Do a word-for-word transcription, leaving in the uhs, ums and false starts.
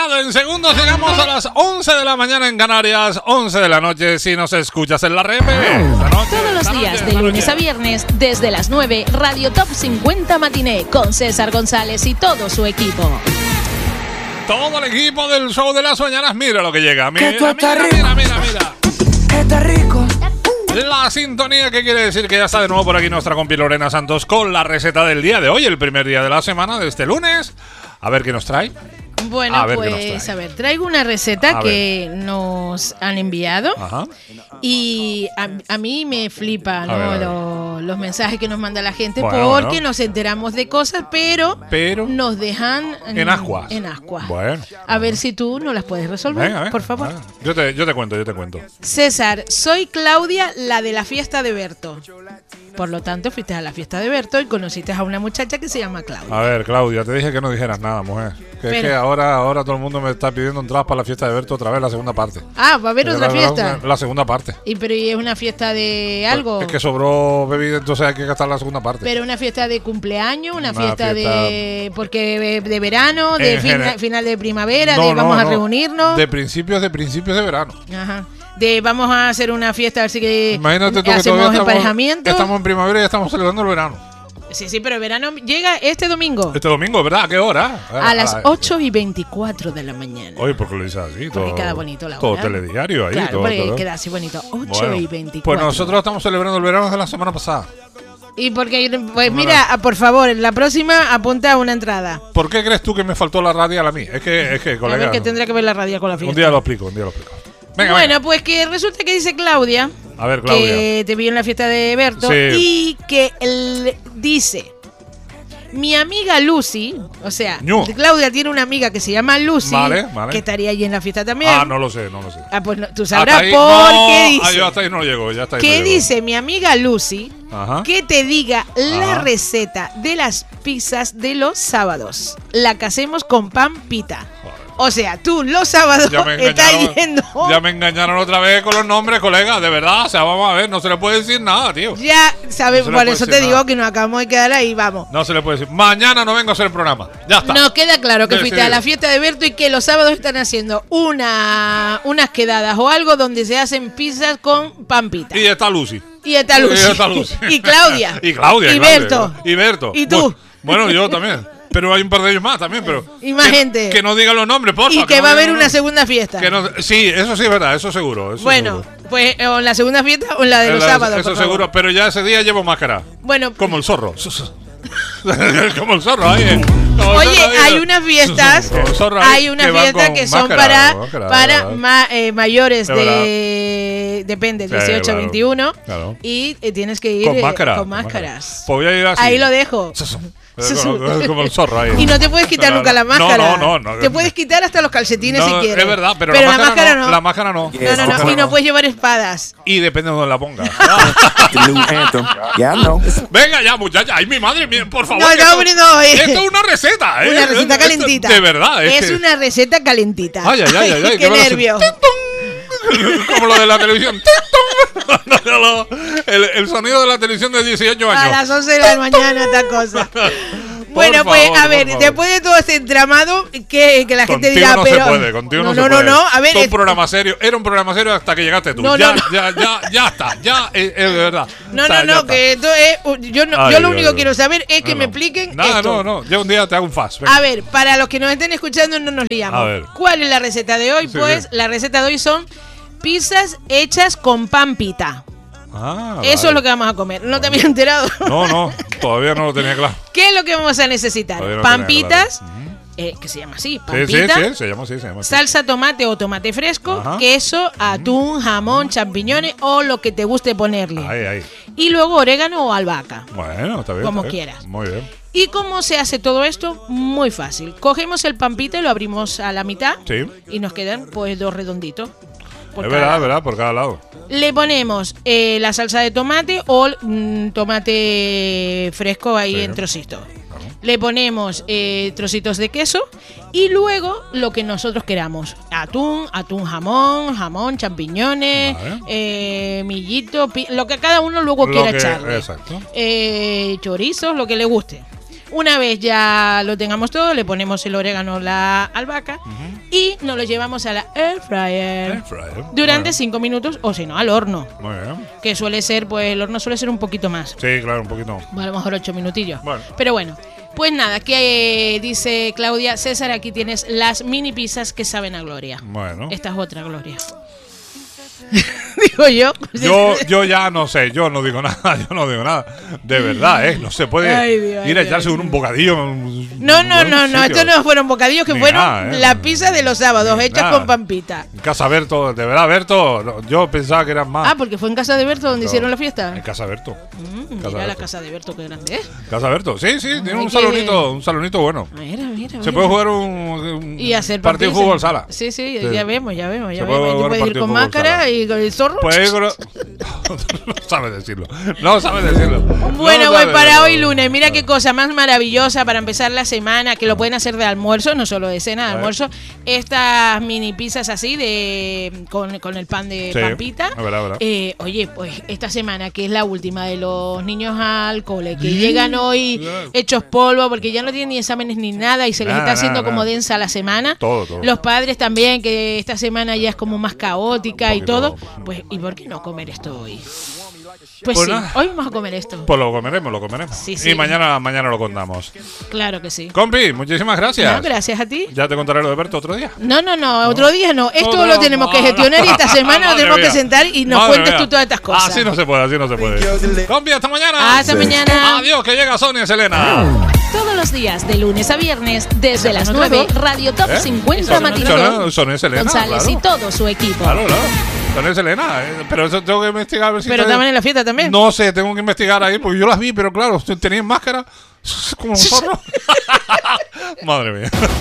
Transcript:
llegado. En segundos llegamos a las once de la mañana en Canarias, once de la noche si nos escuchas en la repe. Todos los días, de lunes a viernes, desde las nueve, Radio Top cincuenta Matiné, con César González y todo su equipo. Todo el equipo del show de las mañanas, mira lo que llega. Mira, Que tú estás mira, mira, rico. mira, mira. Está rico. La sintonía que quiere decir que ya está de nuevo por aquí nuestra compi Lorena Santos con la receta del día de hoy, el primer día de la semana de este lunes. A ver qué nos trae. Bueno, A ver qué nos pues trae. a ver, traigo una receta A que nos han enviado. Ajá. Y a, a mí me flipa, A ¿no? ver, a ver. Lo- los mensajes que nos manda la gente, Bueno, porque bueno. nos enteramos de cosas, pero, Pero nos dejan mm, en ascuas. en ascuas. Bueno. A ver si tú no las puedes resolver, Venga, venga, por favor. venga. Yo te, yo te cuento, yo te cuento. César, soy Claudia, la de la fiesta de Berto. Por lo tanto, fuiste a la fiesta de Berto y conociste a una muchacha que se llama Claudia. A ver, Claudia, te dije que no dijeras nada, mujer. Que es Pero- que ahora, ahora todo el mundo me está pidiendo entradas para la fiesta de Berto otra vez, la segunda parte. Ah, va a haber otra La- la- fiesta. La, segunda parte. Y pero ¿y es una fiesta de algo? Es que sobró bebida, entonces hay que gastar la segunda parte. Pero una fiesta de cumpleaños, una, Una fiesta, de porque de, de verano, de En fina- general- final de primavera, No, de no, vamos a no. reunirnos. De principios de principios de verano. Ajá. De vamos a hacer una fiesta así que Imagínate tú que hacemos todavía estamos, emparejamiento. estamos en primavera y ya estamos celebrando el verano. Sí, sí, pero el verano llega este domingo Este domingo, ¿verdad? ¿A qué hora? a las ocho y veinticuatro de la mañana. Oye, ¿por qué lo dices así? Porque Todo, queda bonito la todo hora. telediario ahí. Claro, todo, porque todo. queda así bonito. ocho Bueno, y veinticuatro. pues nosotros estamos celebrando el verano de la semana pasada. Y porque, pues mira, por favor, en la próxima apunta una entrada. ¿Por qué crees tú que me faltó la radial a mí? Es que, es que, A colega. ver que tendrá que ver la radio con la fiesta. Un día lo explico, un día lo explico. Venga, bueno, venga. pues que resulta que dice Claudia, A ver, Claudia. que te vio en la fiesta de Berto, Sí. y que él dice, mi amiga Lucy, o sea, Ñu. Claudia tiene una amiga que se llama Lucy, Vale, vale. que estaría allí en la fiesta también. Ah, no lo sé, no lo sé. Ah, pues no, tú Hasta sabrás ahí- por no, qué ah, dice. yo hasta ahí no llego, ya está ahí. ¿Qué no llego. dice mi amiga Lucy? Ajá. Que te diga la Ajá. receta de las pizzas de los sábados. La que hacemos con pan pita. O sea, tú los sábados Ya me estás engañaron, yendo. ya me engañaron otra vez con los nombres, colega, de verdad. O sea, vamos a ver, no se le puede decir nada, tío. Ya sabes, No se le por puede eso decir te digo nada. que nos acabamos de quedar ahí, vamos. No se le puede decir. Mañana no vengo a hacer el programa. Ya está. Nos queda claro que fuiste Decidido. a la fiesta de Berto y que los sábados están haciendo una unas quedadas o algo donde se hacen pizzas con pan pita. Y está Lucy. Y está Lucy. Y está Lucy. Y Claudia. Y Claudia. Y Claudia. Berto. Y Berto. Y tú. Bu- Bueno, yo también. Pero hay un par de ellos más también, pero. Y más que, gente. Que no digan los nombres, por favor. Y que no va a digan haber los una nombres. segunda fiesta. Que no- sí, eso sí es verdad, eso seguro. Eso Bueno, seguro. pues o en la segunda fiesta o en la de En los la- sábados. Eso por favor. seguro, pero ya ese día llevo máscara. Bueno, Como el zorro. Como el zorro ahí. eh. Como el oye, zorro ahí, hay eh. unas fiestas, Como el zorro ahí hay unas que van fiestas con que son máscara, para, máscara, para ¿verdad? ma- eh, mayores Es de, depende, Sí, dieciocho a claro, veintiuno. claro. Y eh, tienes que ir Con eh, máscara. con máscaras. Pues voy a ir así. Ahí lo dejo. Como, como el zorro ahí. Y no te puedes quitar No, nunca la no, máscara. No, no, no. Te puedes quitar hasta los calcetines No, si quieres. es verdad, pero, la, la, máscara máscara no. La máscara no. No, no, no. Y no puedes llevar espadas. Y depende de donde la ponga. The new anthem. Yeah, I know. Venga ya, muchacha. Ay, mi madre mía, por favor. No, que estamos esto- poniendo hoy. Esto es una receta, ¿eh? Una receta Esto- calentita. De verdad. Es que- una receta calentita. Ay, ay, ay, ay, ay, Qué que nervio. Como lo de la televisión. el, el sonido de la televisión de dieciocho años. A las once de la mañana, esta cosa. Bueno, pues favor, a por ver, favor. después de todo este entramado, que, que la gente Contigo dirá, no pero. se puede, contigo no, no, se no, puede. no, a ver. Fue un es- programa serio, era un programa serio hasta que llegaste tú. No, ya, no, no. ya, ya, ya está, ya es, es de verdad. No, O sea, no, ya no, está. que esto es. Yo, no, Ay, yo lo ay, único ay. que quiero saber es que No, me no. expliquen. Nada, esto. no, no. Yo un día te hago un fast. venga. A ver, para los que nos estén escuchando, no nos A liamos. ver. ¿Cuál es la receta de hoy? Sí, Pues sí. la receta de hoy son pizzas hechas con pan pita. Ah, Eso vale. es lo que vamos a comer. ¿No te había enterado? No, no, todavía no lo tenía claro. ¿Qué es lo que vamos a necesitar? Todavía no Pan tenía claro. pitas, Ujú. eh, que se llama así, Sí, pan sí, pita. sí, se llama así, se llama así. Salsa tomate o tomate fresco, Ajá. queso, atún, jamón, champiñones o lo que te guste ponerle. Ahí, ahí. Y luego orégano o albahaca. Bueno, está bien. Como está bien. quieras. Muy bien. ¿Y cómo se hace todo esto? Muy fácil. Cogemos el pan pita y lo abrimos a la mitad Sí. y nos quedan pues dos redonditos. por Es cada verdad, lado. es verdad, por cada lado. Le ponemos eh, la salsa de tomate o mm, tomate fresco ahí Sí. en trocitos. Le ponemos eh, trocitos de queso y luego lo que nosotros queramos. Atún, atún jamón, jamón, champiñones, Vale. eh, millito, pi- lo que cada uno luego Lo quiera que- echarle. exacto. Eh, chorizos, lo que le guste. Una vez ya lo tengamos todo, le ponemos el orégano, la albahaca uh-huh. y nos lo llevamos a la air fryer, air fryer. durante Bueno. cinco minutos o si no al horno. Muy bien. Que suele ser, pues el horno suele ser un poquito más. Sí, claro, un poquito. Bueno, a lo mejor ocho minutillos. Bueno. Pero bueno. Pues nada, que eh, dice Claudia, César, aquí tienes las mini pizzas que saben a gloria. Bueno. Esta es otra gloria. Digo yo. Yo, yo ya no sé, yo no digo nada, yo no digo nada. De verdad, ¿eh? No se puede Ay, Dios, ir a Dios, echarse Dios. un bocadillo. Un, No, no, un no, no, sitio. estos no fueron bocadillos, que Ni fueron nada, ¿eh? la pizza de los sábados, Ni hechas nada. con pampita. En casa Berto, de verdad, Berto, yo pensaba que eran más. Ah, porque fue en casa de Berto donde No, hicieron la fiesta. En casa Berto. Mm, Casa mira la Berto. casa de Berto, qué grande es. Casa Berto, sí, sí, tiene Ay, un qué- salonito, un salonito bueno. Mira, mira, Se mira. puede jugar un, un Y hacer partido de partidos fútbol en- sala. Sí, sí, Sí. ya vemos, ya vemos, ya Se puede vemos. Y jugar tú puedes ir partido con de fútbol máscara sala. y con el zorro. Pues con- no sabe decirlo. No sabe decirlo. Bueno, No pues sabe para decirlo. hoy lunes, mira qué cosa más maravillosa para empezar la semana, que lo pueden hacer de almuerzo, no solo de cena, de Vale. almuerzo. Estas mini pizzas así de con, con el pan de Sí, pampita. a ver, a ver. Eh, oye, pues esta semana, que es la última de los niños al cole, que Sí. llegan hoy Ya. hechos polvo porque ya no tienen ni exámenes ni nada y se les Nada, está haciendo nada, como nada. densa la semana. Todo, todo. Los padres también, que esta semana ya es como más caótica Un y poquito. todo. Pues, ¿y por qué no comer esto hoy? Pues, Pues sí, nada. hoy vamos a comer esto. Pues lo comeremos, lo comeremos. Sí, sí. Y mañana, mañana lo contamos. Claro que sí. Compi, muchísimas gracias. No, gracias a ti. Ya te contaré lo de Berto otro día. No, no, no, otro día no. Esto Otro- lo tenemos que gestionar y esta semana nos Madre tenemos que mía. sentar y nos Madre cuentes mía. tú todas estas cosas. Así no se puede, así no se puede. Compi, hasta mañana. Hasta mañana. Adiós, que llega Sonia Selena. Todos los días, de lunes a viernes, desde ¿Eso las no te nueve, digo? Radio Top ¿Eh? cincuenta Eso no te digo. Matizón. Sonia, Sonia Selena. González claro. y todo su equipo. Claro, claro. Sonia Selena. eh, Pero eso tengo que investigar. A ver si Pero está- estaban en la fiesta también. No sé, tengo que investigar ahí, porque yo las vi, pero claro, tenían máscara como un zorro. Madre mía.